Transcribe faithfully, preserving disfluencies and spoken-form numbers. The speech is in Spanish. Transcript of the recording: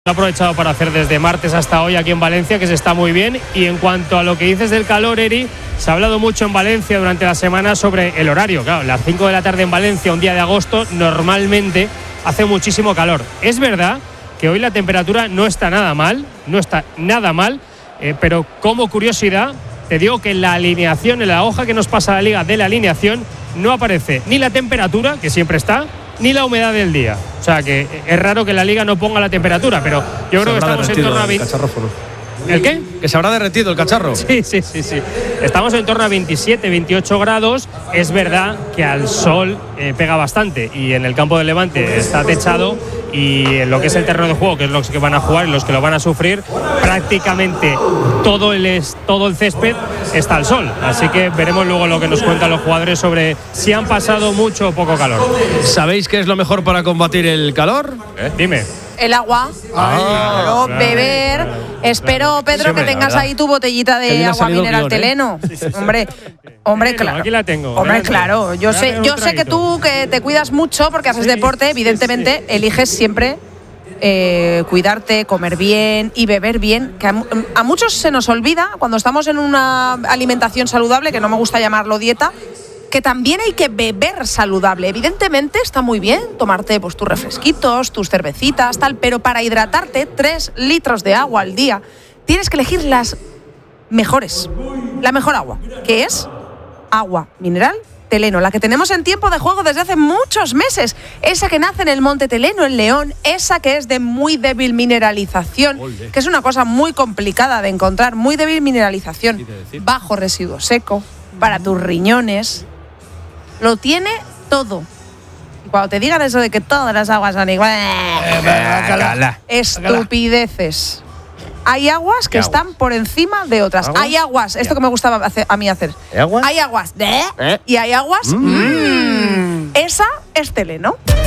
He aprovechado para hacer desde martes hasta hoy aquí en Valencia, que se está muy bien. Y en cuanto a lo que dices del calor, Eri, se ha hablado mucho en Valencia durante la semana sobre el horario. Claro, las cinco de la tarde en Valencia, un día de agosto, normalmente hace muchísimo calor. Es verdad que hoy la temperatura no está nada mal, no está nada mal, eh, pero como curiosidad, te digo que en la alineación, en la hoja que nos pasa a la liga de la alineación, no aparece ni la temperatura, que siempre está, ni la humedad del día. O sea que es raro que la liga no ponga la temperatura, pero yo creo que estamos en torno a veinte. ¿El qué? Que se habrá derretido el cacharro. Sí, sí, sí, sí. Estamos en torno a veintisiete, veintiocho grados. Es verdad que al sol eh, pega bastante y en el campo del Levante está techado, y en lo que es el terreno de juego, que es los que van a jugar y los que lo van a sufrir, prácticamente todo el, es, todo el césped está al sol. Así que veremos luego lo que nos cuentan los jugadores sobre si han pasado mucho o poco calor. ¿Sabéis qué es lo mejor para combatir el calor? ¿Eh? Dime. El agua. Ah, claro, claro, beber. claro. Espero, Pedro, Siempre, que tengas ahí tu botellita de agua mineral guión, ¿eh? Teleno. Sí, sí, sí. Hombre, hombre, claro. Aquí la tengo. Hombre, delante. claro. Yo sé, yo sé que tú que te cuidas mucho porque haces sí, deporte, evidentemente, sí, sí. eliges siempre eh, cuidarte, comer bien y beber bien. Que a, a muchos se nos olvida cuando estamos en una alimentación saludable, que no me gusta llamarlo dieta, que también hay que beber saludable. Evidentemente está muy bien tomarte pues, tus refresquitos, tus cervecitas, tal, pero para hidratarte, tres litros de agua al día, tienes que elegir las mejores, la mejor agua, que es agua mineral Teleno, la que tenemos en tiempo de juego desde hace muchos meses, esa que nace en el Monte Teleno, en León, esa que es de muy débil mineralización, que es una cosa muy complicada de encontrar, muy débil mineralización, bajo residuo seco, para tus riñones. Lo tiene todo. Y cuando te digan eso de que todas las aguas son iguales, eh, estupideces. Hay aguas que están por encima de otras. ¿Aguas? Hay aguas, esto que me gustaba hacer, a mí hacer. ¿Hay aguas? Hay aguas de ¿Eh? y hay aguas. Mm. Mm. Esa es Teleno.